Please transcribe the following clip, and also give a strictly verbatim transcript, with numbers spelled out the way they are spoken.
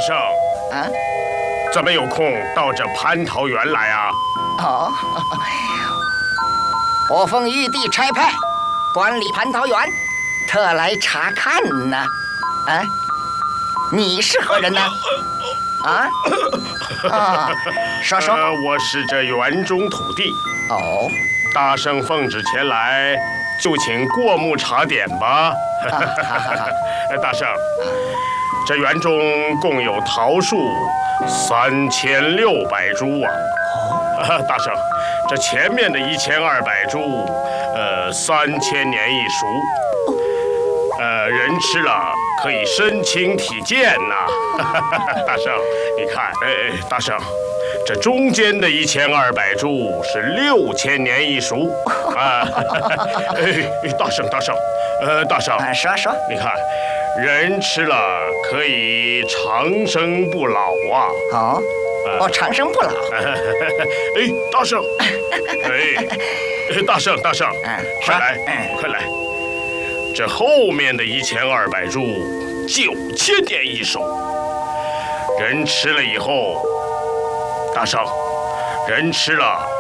圣， 啊， 怎么有空到这蟠桃园来啊？ 哦，我奉玉帝差派，管理蟠桃园，特来查看呢。啊，你是何人呢？啊？啊，说说。 呃，我是这园中土地。 哦。 大圣奉旨前来，就请过目查点吧。大圣，这园中共有桃树三千六百株啊。哦。大圣，这前面的一千二百株，呃，三千年一熟。呃，人吃了可以身轻体健呐。大圣，你看，哎哎，大圣。这中间的一千二百株是六千年一熟啊！哎，大圣大圣，呃，大圣， 啊，说说， 你看，人吃了可以长生不老啊！ 哦，哦，长生不老。 哎，大圣，哎，大圣大圣，快来，快来！这后面的一千二百株九千年一熟，人吃了以后。大圣，人吃了